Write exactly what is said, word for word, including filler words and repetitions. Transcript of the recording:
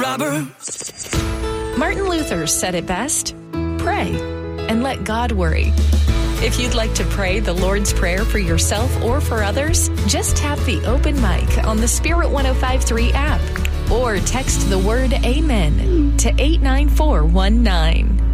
robber. Martin Luther said it best, pray and let God worry. If you'd like to pray the Lord's Prayer for yourself or for others, just tap the open mic on the Spirit one oh five point three app or text the word Amen to eight nine four one nine.